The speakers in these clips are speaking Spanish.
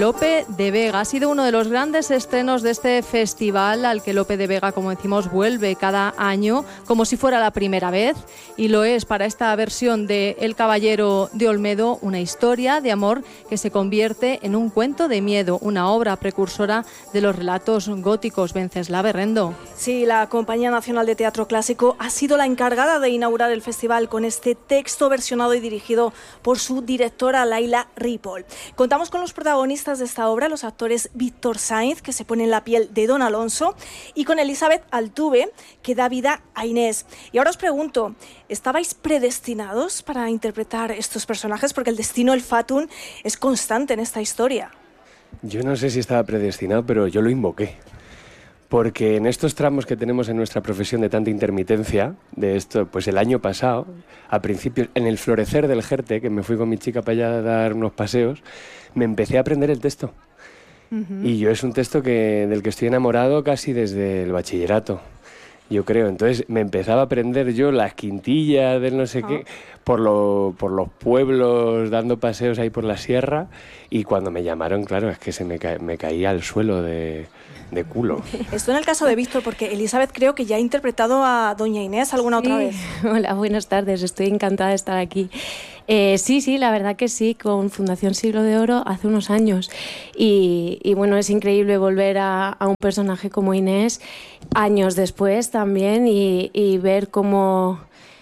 Lope de Vega ha sido uno de los grandes estrenos de este festival al que Lope de Vega, como decimos, vuelve cada año como si fuera la primera vez, y lo es para esta versión de El Caballero de Olmedo, una historia de amor que se convierte en un cuento de miedo, una obra precursora de los relatos góticos. Venceslao Berrendo. Sí, la Compañía Nacional de Teatro Clásico ha sido la encargada de inaugurar el festival con este texto versionado y dirigido por su directora Laila Ripoll. Contamos con los protagonistas de esta obra, los actores Víctor Sainz, que se pone en la piel de Don Alonso, y con Elizabeth Altuve, que da vida a Inés. Y ahora os pregunto, ¿estabais predestinados para interpretar estos personajes? Porque el destino, el fatum, es constante en esta historia. Yo no sé si estaba predestinado, pero yo lo invoqué. Porque en estos tramos que tenemos en nuestra profesión de tanta intermitencia, de esto, pues el año pasado, a principios, en el florecer del Jerte, que me fui con mi chica para allá a dar unos paseos, me empecé a aprender el texto. Y yo es un texto del que estoy enamorado casi desde el bachillerato, yo creo. Entonces me empezaba a aprender yo las quintillas del no sé qué por los pueblos, dando paseos ahí por la sierra, y cuando me llamaron, claro, es que me caía al suelo de culo. Esto en el caso de Víctor, porque Elizabeth creo que ya ha interpretado a Doña Inés alguna otra vez. Hola, buenas tardes, estoy encantada de estar aquí. Sí, la verdad que sí, con Fundación Siglo de Oro hace unos años. Y bueno, es increíble volver a un personaje como Inés años después también y ver cómo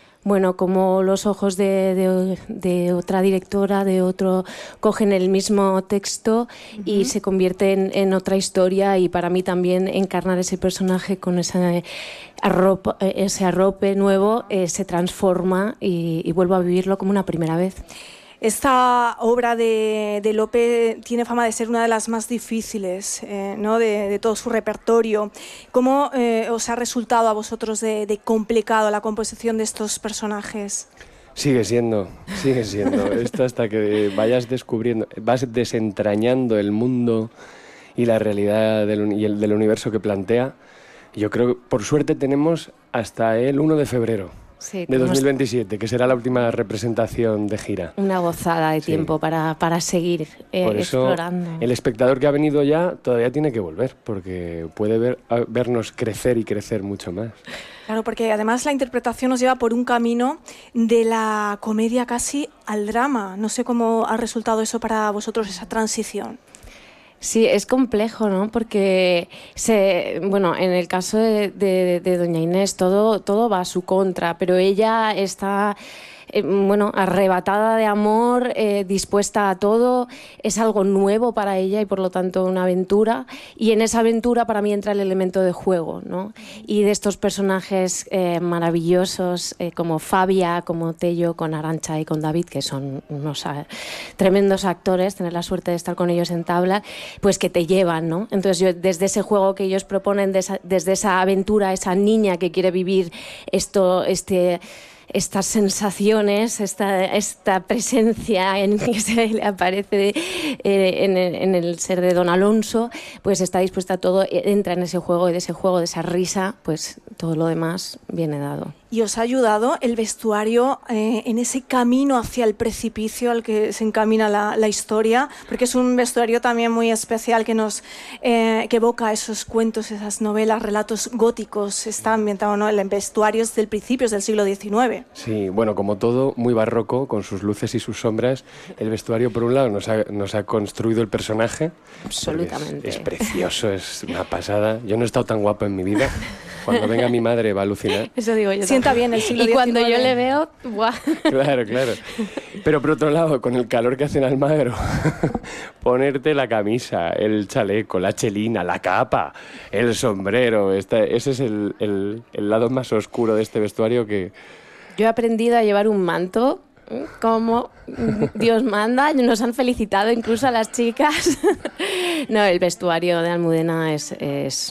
los ojos de otra directora, de otro, cogen el mismo texto y se convierten en otra historia, y para mí también encarnar ese personaje con ese arrope nuevo se transforma y vuelvo a vivirlo como una primera vez. Esta obra de Lope tiene fama de ser una de las más difíciles, ¿no? de todo su repertorio. ¿Cómo os ha resultado a vosotros de complicado la composición de estos personajes? Sigue siendo. Esto hasta que vayas descubriendo, vas desentrañando el mundo y la realidad del universo que plantea. Yo creo que por suerte tenemos hasta el 1 de febrero. Sí, de 2027, que será la última representación de gira. Una gozada de tiempo para seguir Por eso, explorando. El espectador que ha venido ya todavía tiene que volver, porque puede vernos crecer y crecer mucho más. Claro, porque además la interpretación nos lleva por un camino de la comedia casi al drama. No sé cómo ha resultado eso para vosotros, esa transición. Sí, es complejo, ¿no? Porque en el caso de Doña Inés todo va a su contra, pero ella está arrebatada de amor, dispuesta a todo, es algo nuevo para ella y por lo tanto una aventura, y en esa aventura para mí entra el elemento de juego, ¿no? Y de estos personajes maravillosos como Fabia, como Tello, con Arantxa y con David, que son unos tremendos actores, tener la suerte de estar con ellos en tabla, pues que te llevan, ¿no? Entonces yo desde ese juego que ellos proponen, desde esa aventura, esa niña que quiere vivir estas sensaciones, esta presencia que se le aparece en el ser de Don Alonso, pues está dispuesta a todo, entra en ese juego, y de esa risa, pues todo lo demás viene dado. ¿Y os ha ayudado el vestuario en ese camino hacia el precipicio al que se encamina la historia? Porque es un vestuario también muy especial que evoca esos cuentos, esas novelas, relatos góticos. Está ambientado, ¿no? El vestuario es del principios del siglo XIX. Sí, bueno, como todo, muy barroco, con sus luces y sus sombras. El vestuario, por un lado, nos ha construido el personaje. Absolutamente. Es precioso, es una pasada. Yo no he estado tan guapo en mi vida. Cuando venga mi madre va a alucinar. Eso digo yo. Sienta bien el siglo XIX. Y cuando yo le veo, ¡buah! Claro. Pero por otro lado, con el calor que hace en Almagro, ponerte la camisa, el chaleco, la chelina, la capa, el sombrero, ese es el lado más oscuro de este vestuario que... Yo he aprendido a llevar un manto como Dios manda, nos han felicitado incluso a las chicas. No, el vestuario de Almudena es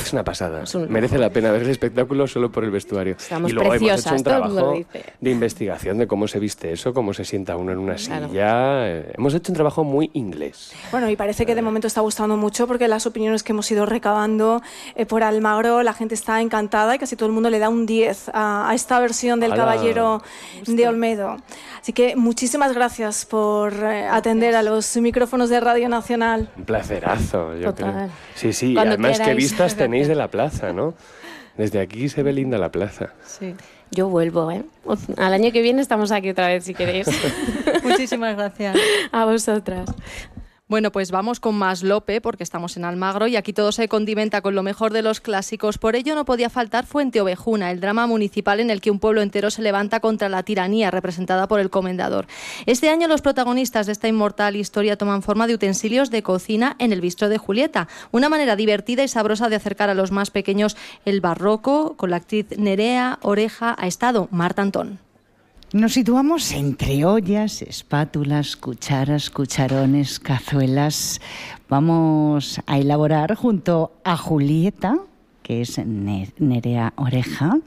es una pasada. Merece la pena ver el espectáculo solo por el vestuario. Estamos y luego preciosas, hemos hecho un todo el mundo lo trabajo dice. de investigación de cómo se viste eso, cómo se sienta uno en una silla. Hemos hecho un trabajo muy inglés. Bueno, y parece que de momento está gustando mucho porque las opiniones que hemos ido recabando por Almagro, la gente está encantada y casi todo el mundo le da un 10 a esta versión del Caballero de Olmedo. Así que muchísimas gracias por atender a los micrófonos de Radio Nacional. Un placerazo, yo Total. creo. Sí, Cuando además queráis. qué vistas tenéis de la plaza, ¿no? Desde aquí se ve linda la plaza. Sí. Yo vuelvo, ¿eh? Al año que viene estamos aquí otra vez, si queréis. Muchísimas gracias. A vosotras. Bueno, pues vamos con más Lope, porque estamos en Almagro y aquí todo se condimenta con lo mejor de los clásicos. Por ello no podía faltar Fuente Ovejuna, el drama municipal en el que un pueblo entero se levanta contra la tiranía representada por el comendador. Este año los protagonistas de esta inmortal historia toman forma de utensilios de cocina en el Bistró de Julieta, una manera divertida y sabrosa de acercar a los más pequeños el barroco. Con la actriz Nerea Oreja ha estado Marta Antón. Nos situamos entre ollas, espátulas, cucharas, cucharones, cazuelas. Vamos a elaborar junto a Julieta, que es Nerea Oreja,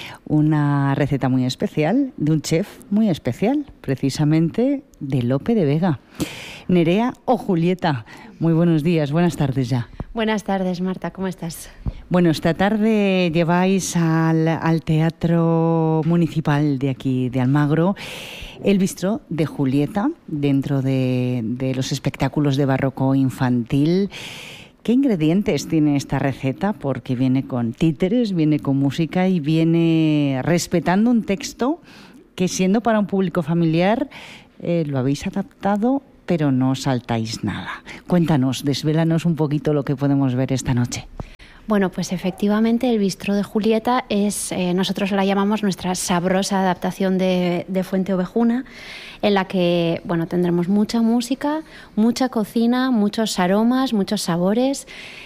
una receta muy especial de un chef muy especial, precisamente de Lope de Vega. Nerea o Julieta, muy buenos días, buenas tardes ya. Buenas tardes, Marta, ¿cómo estás? Bueno, esta tarde lleváis al Teatro Municipal de aquí, de Almagro, el Bistró de Julieta, dentro de los espectáculos de barroco infantil. ¿Qué ingredientes tiene esta receta? Porque viene con títeres, viene con música y viene respetando un texto que, siendo para un público familiar, lo habéis adaptado, pero no saltáis nada. Cuéntanos, desvélanos un poquito lo que podemos ver esta noche. Bueno, pues efectivamente el Bistró de Julieta es, nosotros la llamamos nuestra sabrosa adaptación de Fuente Ovejuna, en la que, bueno, tendremos mucha música, mucha cocina, muchos aromas, muchos sabores.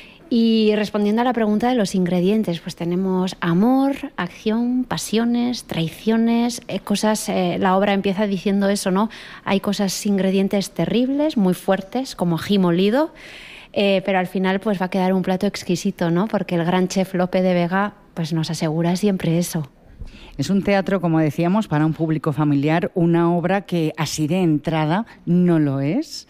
Y respondiendo a la pregunta de los ingredientes, pues tenemos amor, acción, pasiones, traiciones, cosas, la obra empieza diciendo eso, ¿no? Hay cosas, ingredientes terribles, muy fuertes, como ají molido, pero al final pues va a quedar un plato exquisito, ¿no? Porque el gran chef Lope de Vega pues nos asegura siempre eso. Es un teatro, como decíamos, para un público familiar, una obra que así de entrada no lo es,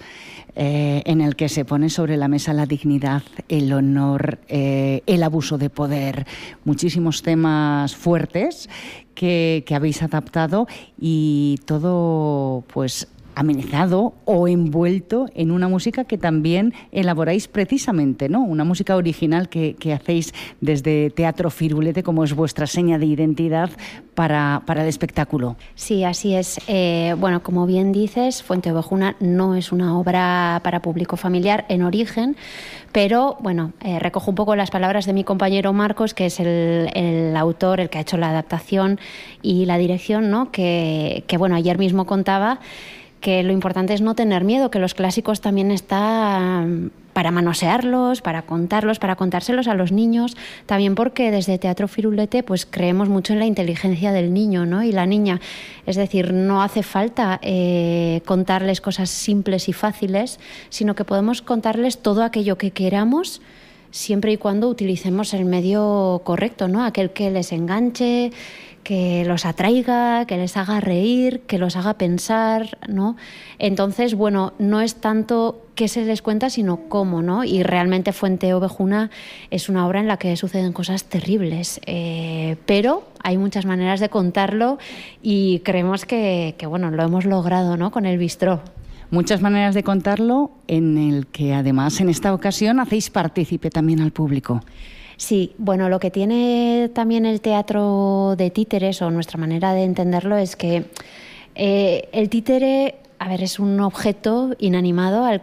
en el que se pone sobre la mesa la dignidad, el honor, el abuso de poder, muchísimos temas fuertes que habéis adaptado y todo pues amenizado o envuelto en una música que también elaboráis precisamente, ¿no? Una música original que hacéis desde Teatro Firulete, como es vuestra seña de identidad para el espectáculo. Sí, así es. Bueno, como bien dices, Fuente Ovejuna no es una obra para público familiar en origen, pero bueno, recojo un poco las palabras de mi compañero Marcos, que es el autor, el que ha hecho la adaptación y la dirección, ¿no? Que bueno, ayer mismo contaba que lo importante es no tener miedo, que los clásicos también están para manosearlos, para contarlos, para contárselos a los niños, también porque desde Teatro Firulete pues creemos mucho en la inteligencia del niño, ¿no? Y la niña. Es decir, no hace falta contarles cosas simples y fáciles, sino que podemos contarles todo aquello que queramos, siempre y cuando utilicemos el medio correcto, ¿no? Aquel que les enganche, que los atraiga, que les haga reír, que los haga pensar, ¿no? Entonces, bueno, no es tanto qué se les cuenta, sino cómo, ¿no? Y realmente Fuente Ovejuna es una obra en la que suceden cosas terribles, pero hay muchas maneras de contarlo y creemos que bueno, lo hemos logrado, ¿no? Con el Bistró. Muchas maneras de contarlo, en el que además en esta ocasión hacéis partícipe también al público. Sí, bueno, lo que tiene también el teatro de títeres, o nuestra manera de entenderlo, es que el títere, a ver, es un objeto inanimado al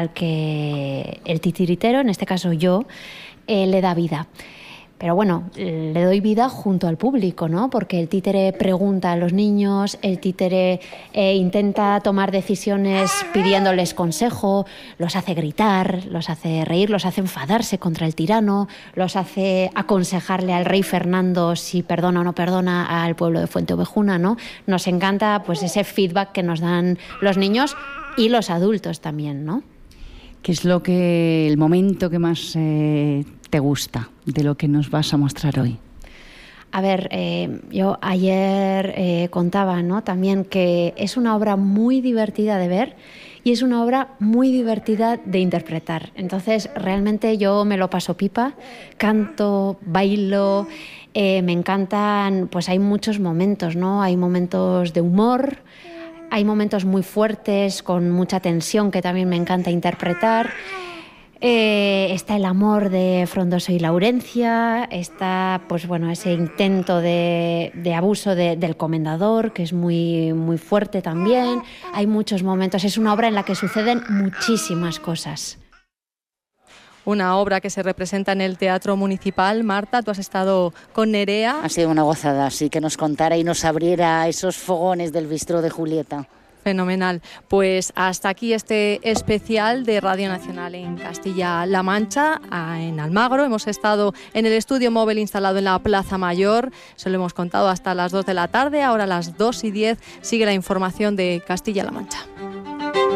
que el titiritero, en este caso yo, le da vida. Pero bueno, le doy vida junto al público, ¿no? Porque el títere pregunta a los niños, el títere intenta tomar decisiones pidiéndoles consejo, los hace gritar, los hace reír, los hace enfadarse contra el tirano, los hace aconsejarle al rey Fernando si perdona o no perdona al pueblo de Fuente Ovejuna, ¿no? Nos encanta pues ese feedback que nos dan los niños y los adultos también, ¿no? ¿Qué es el momento que más te gusta de lo que nos vas a mostrar hoy? A ver, yo ayer contaba, ¿no?, también que es una obra muy divertida de ver y es una obra muy divertida de interpretar. Entonces, realmente yo me lo paso pipa, canto, bailo, me encantan, pues hay muchos momentos, ¿no? Hay momentos de humor, hay momentos muy fuertes, con mucha tensión, que también me encanta interpretar. Está el amor de Frondoso y Laurencia, está, pues bueno, ese intento de abuso del comendador, que es muy, muy fuerte también. Hay muchos momentos, es una obra en la que suceden muchísimas cosas. Una obra que se representa en el Teatro Municipal. Marta, tú has estado con Nerea. Ha sido una gozada, sí, que nos contara y nos abriera esos fogones del bistró de Julieta. Fenomenal. Pues hasta aquí este especial de Radio Nacional en Castilla-La Mancha, en Almagro. Hemos estado en el estudio móvil instalado en la Plaza Mayor. Se lo hemos contado hasta las 2 de la tarde. Ahora a las 2:10 sigue la información de Castilla-La Mancha.